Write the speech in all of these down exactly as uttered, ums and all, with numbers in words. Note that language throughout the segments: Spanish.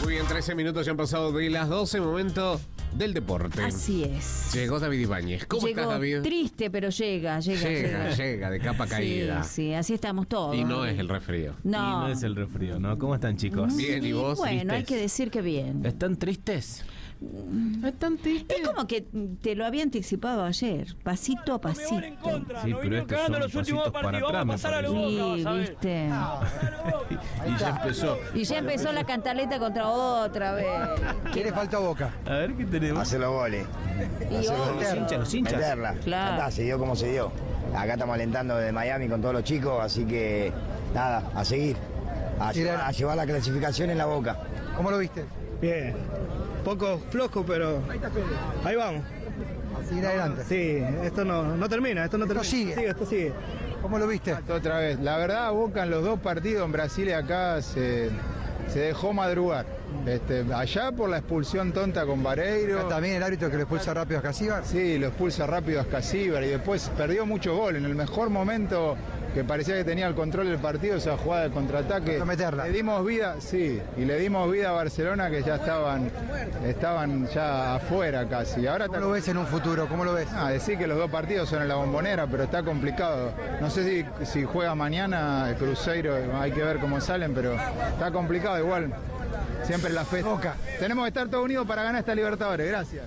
Muy bien, trece minutos ya han pasado de las doce, momento del deporte. Así es. Llegó David Ibáñez. ¿Cómo Llegó estás, David? Triste, pero llega, llega, Llega, llega. llega, de capa caída. Sí, sí, así estamos todos. Y no es el resfrío. No. Y no es el resfrío, ¿no? ¿Cómo están, chicos? Bien, ¿y vos? Bueno, ¿Tristes? hay que decir que bien. ¿Están tristes? ¿Están tristes? Es como que te lo había anticipado ayer, pasito a pasito. Sí, pero estos son los últimos pasitos para partidos, atrás, vamos a me pasar a lo parece. Boca, Sí, vas a ver. viste. Y ya empezó. Y ya empezó la cantaleta contra otra vez. ¿Qué le falta a Boca? A ver qué tenemos. Hacer los goles. Y Hacer otro. Los hinchas, los hinchas. Meterla. Claro. Ya está, se dio como se dio. Acá estamos alentando desde Miami con todos los chicos, así que nada, a seguir. A, Sí, llevar, la- a llevar la clasificación en la Boca. ¿Cómo lo viste? Bien. Poco flojo, pero ahí vamos. A seguir adelante. Sí, esto no, no termina, esto no Esto termina. sigue. Sigue, esto sigue. ¿Cómo lo viste? Otra vez, la verdad Boca en los dos partidos en Brasil y acá se, se dejó madrugar. Este, allá por la expulsión tonta con Vareiro. También el árbitro que lo expulsa rápido a Casíbar. Sí, lo expulsa rápido a Escasíbar y después perdió mucho gol. En el mejor momento que parecía que tenía el control del partido, esa jugada de contraataque. Para meterla. Le dimos vida, sí, y le dimos vida a Barcelona que ya estaban, estaban ya afuera casi. Ahora ¿Cómo lo ves en un futuro? ¿Cómo lo ves? Ah, decir que los dos partidos son en la Bombonera, pero está complicado. No sé si, si juega mañana el Cruzeiro, hay que ver cómo salen, pero está complicado igual. Siempre la fe. Boca. Tenemos que estar todos unidos para ganar esta Libertadores. Gracias.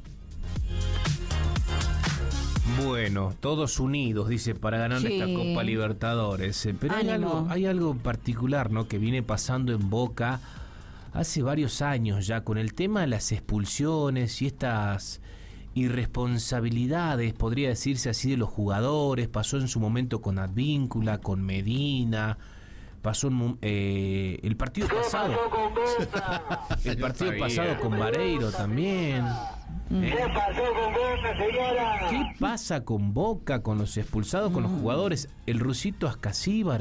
Bueno, todos unidos, dice, para ganar Sí. esta Copa Libertadores. Eh, Pero hay Ánimo. algo, hay algo en particular, ¿no?, que viene pasando en Boca hace varios años ya, con el tema de las expulsiones y estas irresponsabilidades, podría decirse así, de los jugadores. Pasó en su momento con Advíncula, con Medina. Pasó en, mu- eh, el partido pasado. El Yo partido sabía. pasado con Vareiro también. ¿Eh? ¿Qué pasa con Boca, con los expulsados, con los jugadores? El rusito Ascasíbar